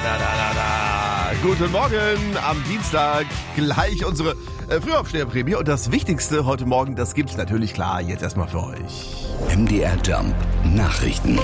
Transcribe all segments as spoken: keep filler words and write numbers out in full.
da, da, da. Guten Morgen am Dienstag. Gleich unsere äh, Frühaufsteherprämie. Und das Wichtigste heute Morgen, das gibt's natürlich klar jetzt erstmal für euch. M D R Jump Nachrichten.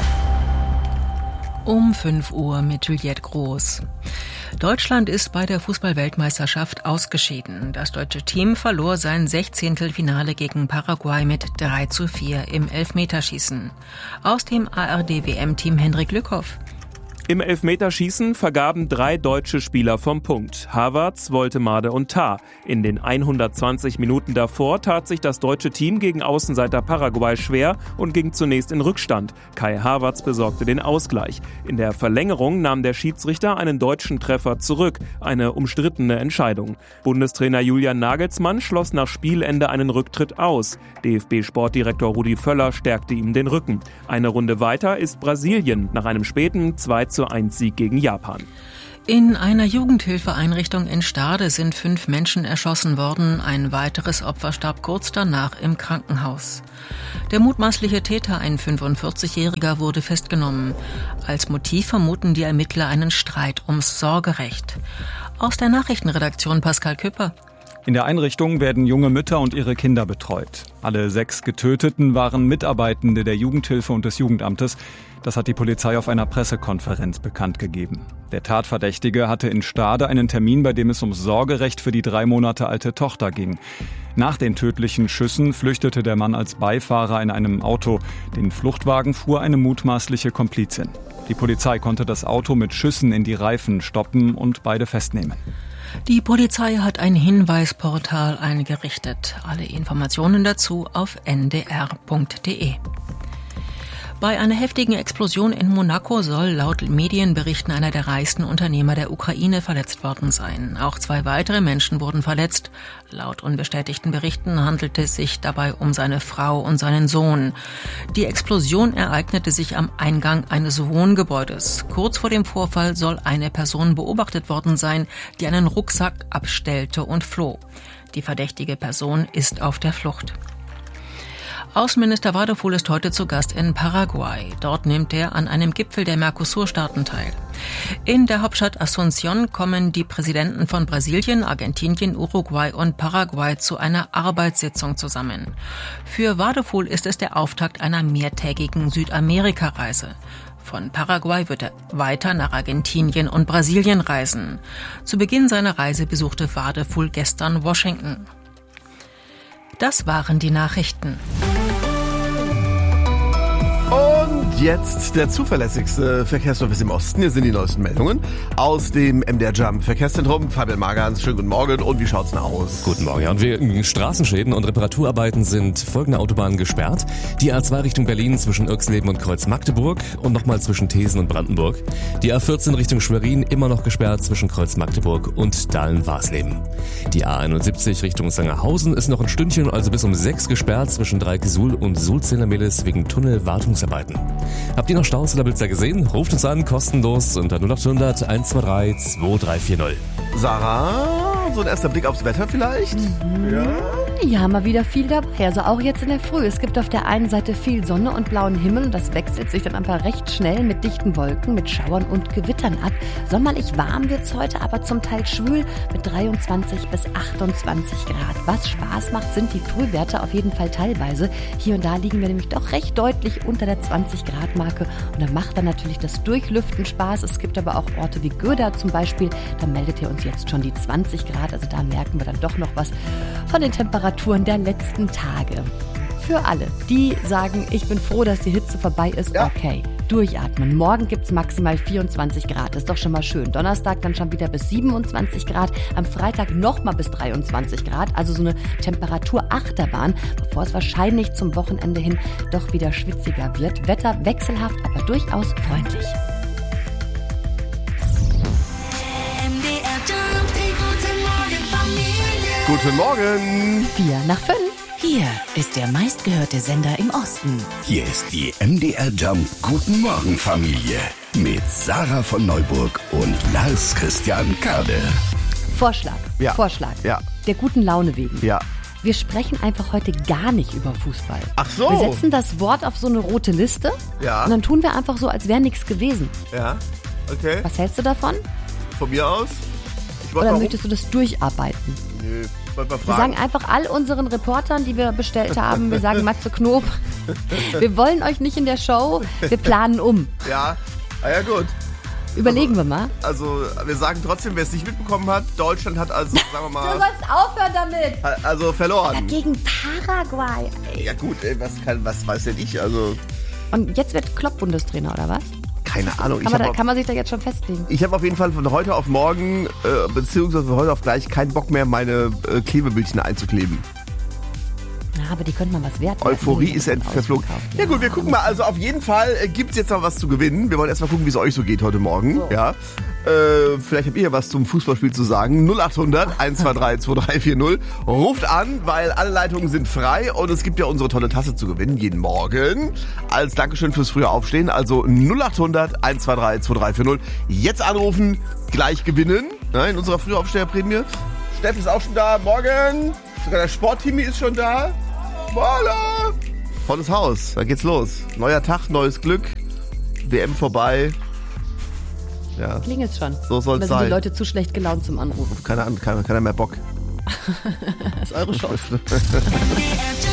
Um fünf Uhr mit Juliette Groß. Deutschland ist bei der Fußball-Weltmeisterschaft ausgeschieden. Das deutsche Team verlor sein Sechzehntelfinale gegen Paraguay mit drei zu vier im Elfmeterschießen. Aus dem A R D-W M-Team Hendrik Lückhoff. Im Elfmeterschießen vergaben drei deutsche Spieler vom Punkt. Havertz, Woltemade und Tah. In den hundertzwanzig Minuten davor tat sich das deutsche Team gegen Außenseiter Paraguay schwer und ging zunächst in Rückstand. Kai Havertz besorgte den Ausgleich. In der Verlängerung nahm der Schiedsrichter einen deutschen Treffer zurück. Eine umstrittene Entscheidung. Bundestrainer Julian Nagelsmann schloss nach Spielende einen Rücktritt aus. D F B-Sportdirektor Rudi Völler stärkte ihm den Rücken. Eine Runde weiter ist Brasilien nach einem späten zwei zu eins Sieg gegen Japan. In einer Jugendhilfeeinrichtung in Stade sind fünf Menschen erschossen worden. Ein weiteres Opfer starb kurz danach im Krankenhaus. Der mutmaßliche Täter, ein fünfundvierzigjähriger, wurde festgenommen. Als Motiv vermuten die Ermittler einen Streit ums Sorgerecht. Aus der Nachrichtenredaktion Pascal Küpper. In der Einrichtung werden junge Mütter und ihre Kinder betreut. Alle sechs Getöteten waren Mitarbeitende der Jugendhilfe und des Jugendamtes. Das hat die Polizei auf einer Pressekonferenz bekannt gegeben. Der Tatverdächtige hatte in Stade einen Termin, bei dem es ums Sorgerecht für die drei Monate alte Tochter ging. Nach den tödlichen Schüssen flüchtete der Mann als Beifahrer in einem Auto. Den Fluchtwagen fuhr eine mutmaßliche Komplizin. Die Polizei konnte das Auto mit Schüssen in die Reifen stoppen und beide festnehmen. Die Polizei hat ein Hinweisportal eingerichtet. Alle Informationen dazu auf n d r punkt d e. Bei einer heftigen Explosion in Monaco soll laut Medienberichten einer der reichsten Unternehmer der Ukraine verletzt worden sein. Auch zwei weitere Menschen wurden verletzt. Laut unbestätigten Berichten handelte es sich dabei um seine Frau und seinen Sohn. Die Explosion ereignete sich am Eingang eines Wohngebäudes. Kurz vor dem Vorfall soll eine Person beobachtet worden sein, die einen Rucksack abstellte und floh. Die verdächtige Person ist auf der Flucht. Außenminister Wadefuhl ist heute zu Gast in Paraguay. Dort nimmt er an einem Gipfel der Mercosur-Staaten teil. In der Hauptstadt Asunción kommen die Präsidenten von Brasilien, Argentinien, Uruguay und Paraguay zu einer Arbeitssitzung zusammen. Für Wadefuhl ist es der Auftakt einer mehrtägigen Südamerika-Reise. Von Paraguay wird er weiter nach Argentinien und Brasilien reisen. Zu Beginn seiner Reise besuchte Wadefuhl gestern Washington. Das waren die Nachrichten. Und jetzt der zuverlässigste Verkehrsservice im Osten. Hier sind die neuesten Meldungen aus dem M D R Jump Verkehrszentrum. Fabian Magans, schönen guten Morgen. Und wie schaut's denn aus? Guten Morgen. Ja, und wegen Straßenschäden und Reparaturarbeiten sind folgende Autobahnen gesperrt. Die A zwei Richtung Berlin zwischen Irxleben und Kreuz-Magdeburg und nochmal zwischen Thesen und Brandenburg. Die A vierzehn Richtung Schwerin immer noch gesperrt zwischen Kreuz-Magdeburg und Dahlen-Warsleben. Die A einundsiebzig Richtung Sangerhausen ist noch ein Stündchen, also bis um sechs gesperrt zwischen Dreieck-Suhl und Sulzehner-Mehlis wegen Tunnelwartungsarbeiten. Habt ihr noch Staus oder Blitzer gesehen? Ruft uns an, kostenlos unter null acht hundert eins zwei drei zwei drei vier null. Sarah, so ein erster Blick aufs Wetter vielleicht? Mhm. Ja. Ja, mal wieder viel dabei. Also auch jetzt in der Früh. Es gibt auf der einen Seite viel Sonne und blauen Himmel und das wechselt sich dann aber recht schnell mit dichten Wolken, mit Schauern und Gewittern ab. Sommerlich warm wird's heute, aber zum Teil schwül mit dreiundzwanzig bis achtundzwanzig Grad. Was Spaß macht, sind die Frühwerte auf jeden Fall teilweise. Hier und da liegen wir nämlich doch recht deutlich unter der zwanzig Grad Marke und da macht dann natürlich das Durchlüften Spaß. Es gibt aber auch Orte wie Göda zum Beispiel, da meldet ihr uns jetzt schon die zwanzig Grad, also da merken wir dann doch noch was von den Temperaturen der letzten Tage. Für alle, die sagen, ich bin froh, dass die Hitze vorbei ist, ja. Okay, durchatmen. Morgen gibt's maximal vierundzwanzig Grad, das ist doch schon mal schön. Donnerstag dann schon wieder bis siebenundzwanzig Grad, am Freitag nochmal bis dreiundzwanzig Grad, also so eine Temperaturachterbahn, bevor es wahrscheinlich zum Wochenende hin doch wieder schwitziger wird. Wetter wechselhaft, aber durchaus freundlich. Guten Morgen. Vier nach fünf. Hier ist der meistgehörte Sender im Osten. Hier ist die M D R Jump Guten Morgen Familie mit Sarah von Neuburg und Lars Christian Kade. Vorschlag, ja. Vorschlag. Ja. Der guten Laune wegen. Ja. Wir sprechen einfach heute gar nicht über Fußball. Ach so. Wir setzen das Wort auf so eine rote Liste ja. und dann tun wir einfach so, als wäre nichts gewesen. Ja. Okay. Was hältst du davon? Von mir aus? Ich Oder mal möchtest du das durcharbeiten? Nö, ich wollte mal Wir fragen. sagen einfach all unseren Reportern, die wir bestellt haben, wir sagen Matze Knob, wir wollen euch nicht in der Show, wir planen um. Ja, ah, ja gut. Überlegen wir mal. Also, wir sagen trotzdem, wer es nicht mitbekommen hat, Deutschland hat also, sagen wir Du mal, sollst aufhören damit. also verloren. Gegen Paraguay. Ey. Ja gut, ey, was, kann, was weiß denn ich? Also, Und jetzt wird Klopp Bundestrainer, oder was? keine Ahnung. Kann Ich man, da, habe kann man sich da jetzt schon festlegen? Ich habe auf jeden Fall von heute auf morgen, äh, beziehungsweise von heute auf gleich, keinen Bock mehr, meine äh, Klebebildchen einzukleben. Ja, aber die könnte man was wert. Euphorie werden, ist wenn man verflogen. ausverkauft. Ja gut, wir gucken mal. Also auf jeden Fall äh, gibt es jetzt noch was zu gewinnen. Wir wollen erstmal gucken, wie es euch so geht heute Morgen. So. Ja. Äh, vielleicht habt ihr ja was zum Fußballspiel zu sagen. null acht hundert, eins zwei drei, zwei drei vier null. Ruft an, weil alle Leitungen sind frei und es gibt ja unsere tolle Tasse zu gewinnen jeden Morgen. Als Dankeschön fürs frühe Aufstehen. Also null acht hundert, eins zwei drei, zwei drei vier null. Jetzt anrufen, gleich gewinnen. Ja, in unserer Frühaufsteherprämie. Steff ist auch schon da. Morgen. Sogar der Sportteam ist schon da. Voila! Volles Haus, da geht's los. Neuer Tag, neues Glück. W M vorbei. Ja, Klingelt's schon. so soll's Oder sind die sein. Leute zu schlecht gelaunt zum Anrufen? Keine Ahnung, keiner, keiner mehr Bock. Das ist eure Show.